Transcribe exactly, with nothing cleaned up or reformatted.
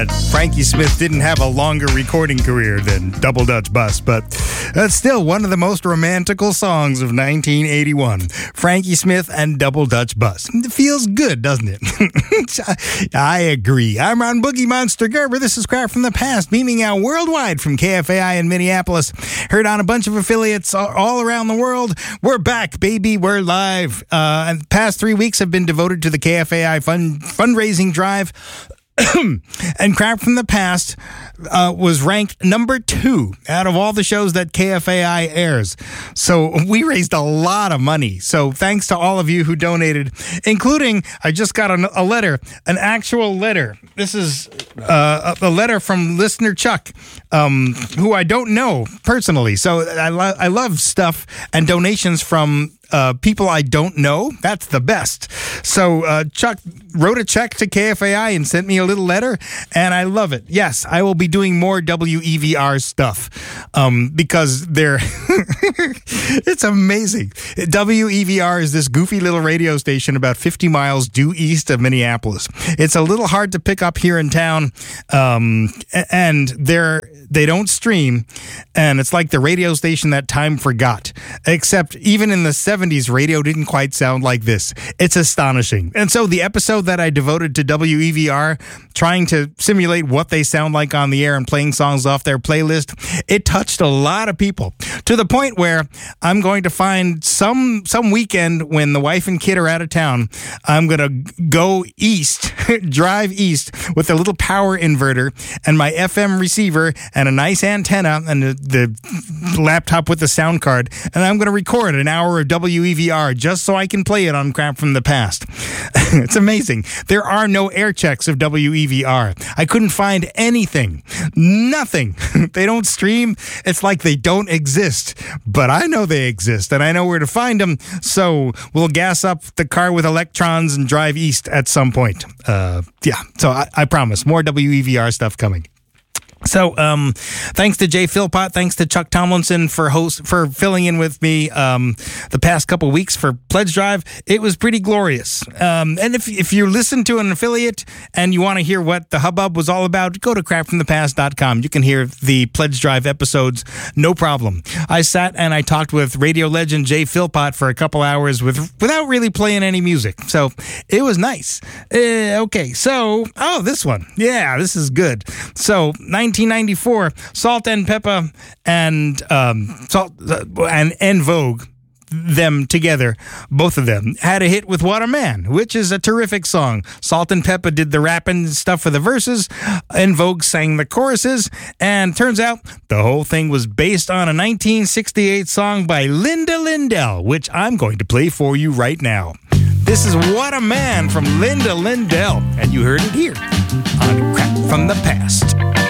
Frankie Smith didn't have a longer recording career than Double Dutch Bus, but that's still one of the most romantical songs of nineteen eighty-one. Frankie Smith and Double Dutch Bus. It feels good, doesn't it? I agree. I'm Ron Boogie Monster Gerber. This is Crap from the Past, beaming out worldwide from K F A I in Minneapolis. Heard on a bunch of affiliates all around the world. We're back, baby. We're live. Uh, and the past three weeks have been devoted to the K F A I fund, fundraising drive. And Crap from the Past uh, was ranked number two out of all the shows that K F A I airs. So we raised a lot of money. So thanks to all of you who donated, including, I just got a, a letter, an actual letter. This is uh, a, a letter from listener Chuck, um, who I don't know personally. So I, lo- I love stuff and donations from Uh, people I don't know. That's the best. So uh, Chuck wrote a check to K F A I and sent me a little letter, and I love it. Yes, I will be doing more W E V R stuff um, because they're it's amazing. W E V R is this goofy little radio station about fifty miles due east of Minneapolis. It's a little hard to pick up here in town, um, and they're they don't stream, and it's like the radio station that time forgot. Except even in the seventies, radio didn't quite sound like this. It's astonishing. And so the episode that I devoted to W E V R, trying to simulate what they sound like on the air and playing songs off their playlist, it touched a lot of people, to the point where I'm going to find some some weekend when the wife and kid are out of town, I'm going to go east, drive east with a little power inverter and my F M receiver and a nice antenna and the, the laptop with the sound card, and I'm going to record an hour of W E V R just so I can play it on Crap from the Past. It's amazing. There are no air checks of W E V R. I couldn't find anything. Nothing. They don't stream. It's like they don't exist. But I know they exist, and I know where to find them, so we'll gas up the car with electrons and drive east at some point. Uh, yeah, so I, I promise. More W E V R stuff coming. So, um, thanks to Jay Philpott, thanks to Chuck Tomlinson for host for filling in with me um, the past couple weeks for Pledge Drive. It was pretty glorious. Um, and if if you listen to an affiliate and you want to hear what the hubbub was all about, go to crap from the past dot com. You can hear the Pledge Drive episodes, no problem. I sat and I talked with radio legend Jay Philpott for a couple hours with without really playing any music. So it was nice. Uh, okay, so oh, this one, yeah, this is good. So nineteen ninety-four, Salt and Pepper and um, Salt uh, and En Vogue, them together, both of them, had a hit with What a Man, which is a terrific song. Salt and Pepper did the rapping stuff for the verses, En Vogue sang the choruses, and turns out the whole thing was based on a nineteen sixty-eight song by Linda Lindell, which I'm going to play for you right now. This is What a Man from Linda Lindell, and you heard it here on Crap from the Past.